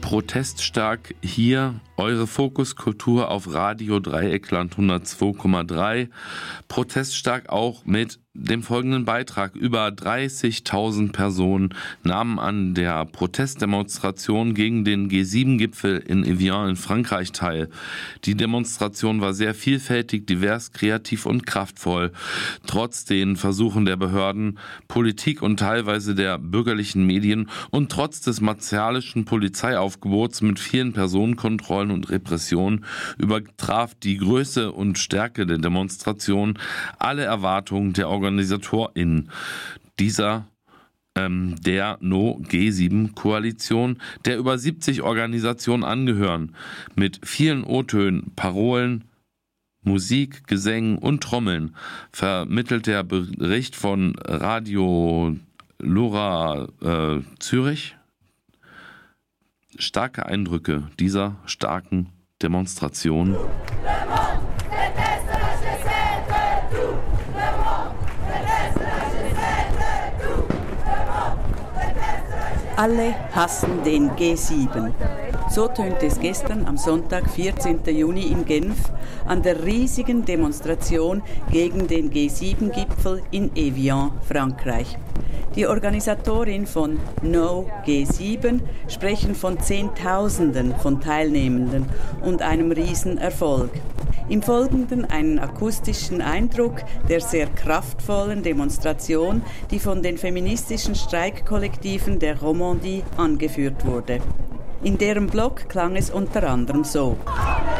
Proteststark hier, eure Fokuskultur auf Radio Dreieckland 102,3. Proteststark auch mit dem folgenden Beitrag. Über 30.000 Personen nahmen an der Protestdemonstration gegen den G7-Gipfel in Evian in Frankreich teil. Die Demonstration war sehr vielfältig, divers, kreativ und kraftvoll. Trotz den Versuchen der Behörden, Politik und teilweise der bürgerlichen Medien und trotz des martialischen Polizeiaufgebots mit vielen Personenkontrollen und Repressionen übertraf die Größe und Stärke der Demonstration alle Erwartungen der OrganisatorInnen dieser der No-G7-Koalition, der über 70 Organisationen angehören, mit vielen O-Tönen, Parolen, Musik, Gesängen und Trommeln, vermittelt der Bericht von Radio Lora Zürich starke Eindrücke dieser starken Demonstration. Alle hassen den G7. So tönt es gestern am Sonntag, 14. Juni in Genf, an der riesigen Demonstration gegen den G7-Gipfel in Evian, Frankreich. Die Organisatorin von No G7 sprechen von Zehntausenden von Teilnehmenden und einem Riesenerfolg. Im Folgenden einen akustischen Eindruck der sehr kraftvollen Demonstration, die von den feministischen Streikkollektiven der Romandie angeführt wurde. In deren Blog klang es unter anderem so.